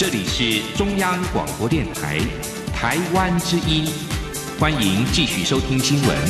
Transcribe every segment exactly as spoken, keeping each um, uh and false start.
这里是中央广播电台台湾之音，欢迎继续收听新闻。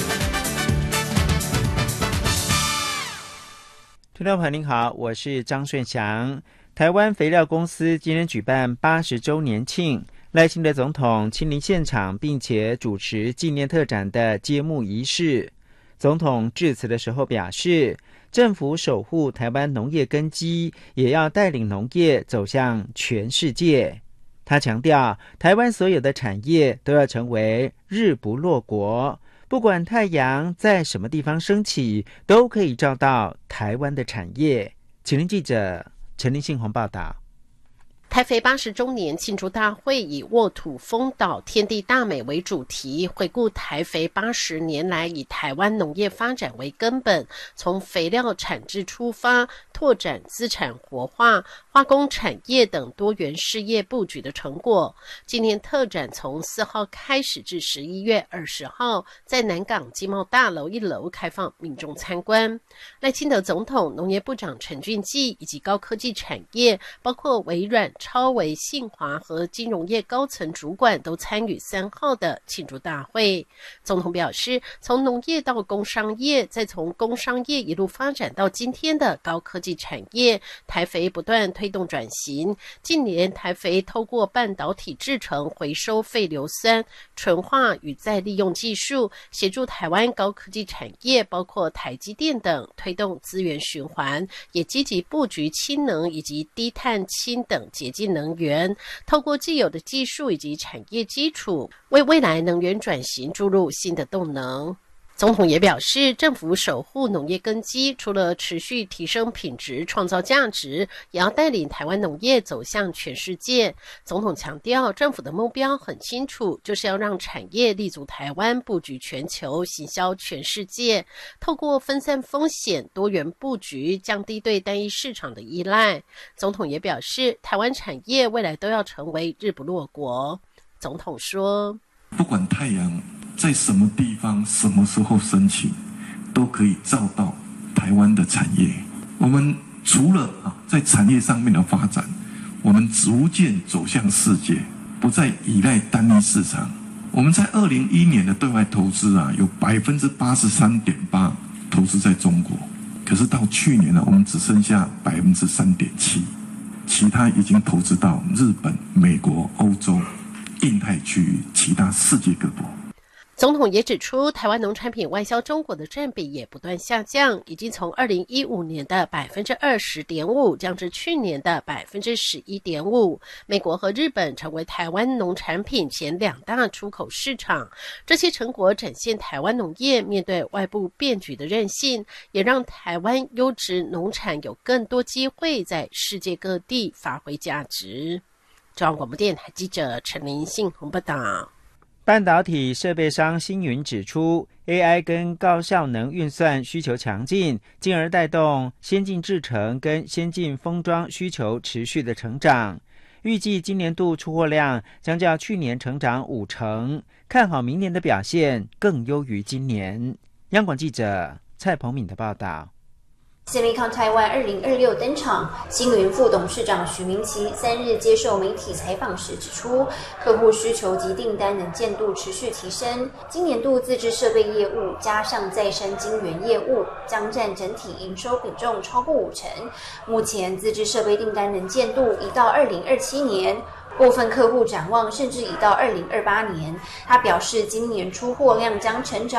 听众朋友您好，我是张顺祥。台湾肥料公司今天举办八十周年庆，赖清德总统亲临现场，并且主持纪念特展的揭幕仪式。总统致辞的时候表示，政府守护台湾农业根基，也要带领农业走向全世界。他强调，台湾所有的产业都要成为日不落国，不管太阳在什么地方升起，都可以照到台湾的产业。请听记者陈林信宏报道。 台肥八十周年庆祝大会以沃土丰岛天地大美为主题，回顾台肥八十年来以台湾农业发展为根本，从肥料产制出发，拓展资产活化、化工产业等多元事业布局的成果。今年特展从四号开始至十一月二十号，在南港经贸大楼一楼开放民众参观。赖清德总统、农业部长陈俊基以及高科技产业，包括微软、超微、信华和金融业高层主管都参与三号的庆祝大会。总统表示，从农业到工商业，再从工商业一路发展到今天的高科技产业，台肥不断推动转型。近年台肥透过半导体制成回收废硫酸、纯化与再利用技术，协助台湾高科技产业，包括台积电等推动资源循环，也积极布局氢能以及低碳氢等洁净能源，透过既有的技术以及产业基础，为未来能源转型注入新的动能。总统也表示，政府守护农业根基，除了持续提升品质、创造价值，也要带领台湾农业走向全世界。总统强调，政府的目标很清楚，就是要让产业立足台湾，布局全球，行销全世界。透过分散风险、多元布局，降低对单一市场的依赖。总统也表示，台湾产业未来都要成为日不落国。总统说， 不管太阳在什么地方、什么时候升起，都可以照到台湾的产业。我们除了啊在产业上面的发展，我们逐渐走向世界，不再依赖单一市场。我们在二零一一年的对外投资啊，有百分之八十三点八投资在中国，可是到去年呢，我们只剩下百分之三点七，其他已经投资到日本、美国、欧洲、印太区域其他世界各国。 总统也指出，台湾农产品外销中国的占比也不断下降，已经从二零一五年的百分之二十点五降至去年的百分之十一点五。美国和日本成为台湾农产品前两大出口市场，这些成果展现台湾农业面对外部变局的韧性，也让台湾优质农产有更多机会在世界各地发挥价值。中央广播电台记者陈林信宏报道。 半导体设备商星云指出 ，A I 跟高效能运算需求强劲，进而带动先进制程跟先进封装需求持续的成长。预计今年度出货量将较去年成长五成，看好明年的表现更优于今年。央广记者蔡鹏敏的报道。 Semicon Taiwan 二零二六登场，星云副董事长许明奇三日接受媒体采访时指出，客户需求及订单能见度持续提升，今年度自制设备业务加上再生晶圆业务将占整体营收比重超过五成。目前自制设备订单能见度已到二零二七年。部分客户展望甚至已到二零二八年，他表示今年出货量将成长